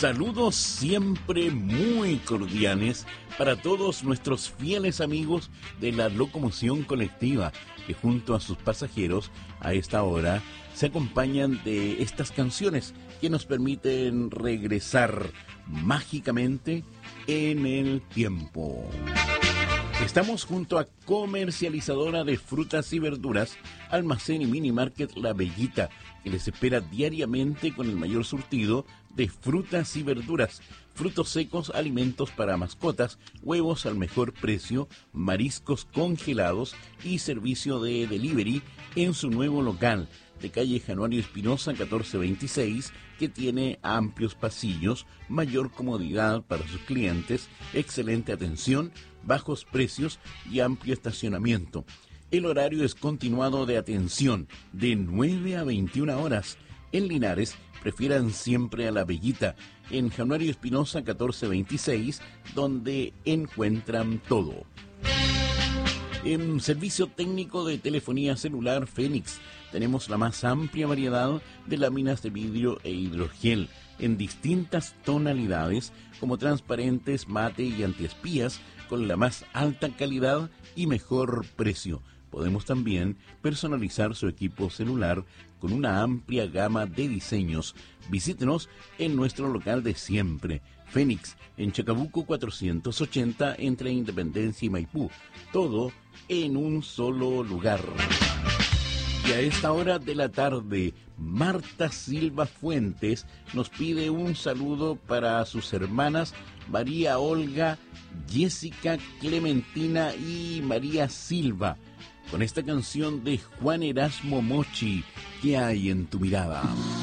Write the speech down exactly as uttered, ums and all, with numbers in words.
Saludos siempre muy cordiales para todos nuestros fieles amigos de la locomoción colectiva que junto a sus pasajeros a esta hora se acompañan de estas canciones que nos permiten regresar mágicamente en el tiempo. Estamos junto a comercializadora de frutas y verduras, Almacén y Mini Market La Bellita, que les espera diariamente con el mayor surtido de frutas y verduras, frutos secos, alimentos para mascotas, huevos al mejor precio, mariscos congelados y servicio de delivery en su nuevo local de calle Januario Espinosa catorce veintiséis, que tiene amplios pasillos, mayor comodidad para sus clientes, excelente atención, bajos precios y amplio estacionamiento. El horario es continuado de atención de nueve a veintiuna horas. En Linares, prefieran siempre a La Bellita, en Januario Espinosa catorce veintiséis, donde encuentran todo. En servicio técnico de telefonía celular Fénix, tenemos la más amplia variedad de láminas de vidrio e hidrogel en distintas tonalidades, como transparentes, mate y antiespías, con la más alta calidad y mejor precio. Podemos también personalizar su equipo celular con una amplia gama de diseños. Visítenos en nuestro local de siempre, Fénix, en Chacabuco cuatrocientos ochenta, entre Independencia y Maipú. Todo en un solo lugar. Y a esta hora de la tarde, Marta Silva Fuentes nos pide un saludo para sus hermanas María Olga, Jessica, Clementina y María Silva, con esta canción de Juan Erasmo Mochi, ¿Qué hay en tu mirada?